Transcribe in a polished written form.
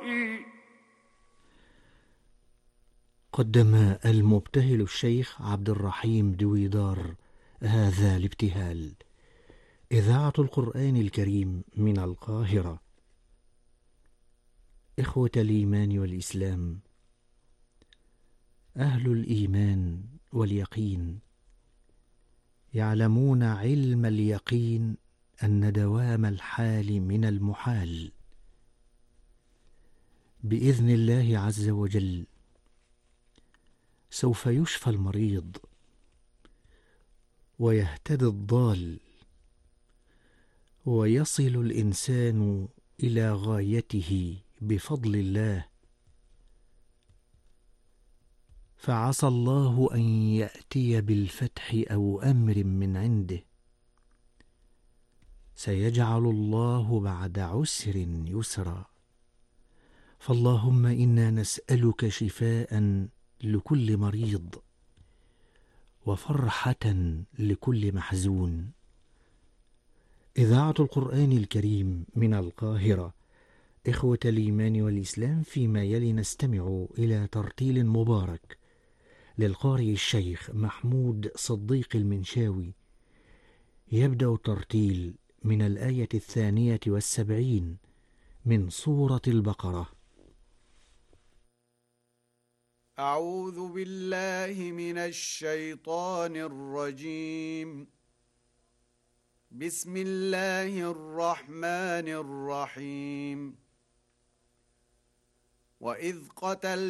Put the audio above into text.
قدم المبتهل الشيخ عبد الرحيم دويدار هذا الابتهال. إذاعة القرآن الكريم من القاهرة. إخوة الإيمان والإسلام، أهل الإيمان واليقين يعلمون علم اليقين أن دوام الحال من المحال. بإذن الله عز وجل سوف يشفى المريض ويهتدي الضال ويصل الإنسان إلى غايته بفضل الله. فعسى الله أن يأتي بالفتح أو أمر من عنده. سيجعل الله بعد عسر يسرا. فاللهم إنا نسألك شفاء لكل مريض وفرحة لكل محزون. إذاعة القرآن الكريم من القاهرة. إخوة الإيمان والإسلام، فيما يلي نستمع إلى ترتيل مبارك للقارئ الشيخ محمود صديق المنشاوي. يبدأ الترتيل من الآية 72 من سورة البقرة. أعوذ بالله من الشيطان الرجيم. بسم الله الرحمن الرحيم. وإذ قتلت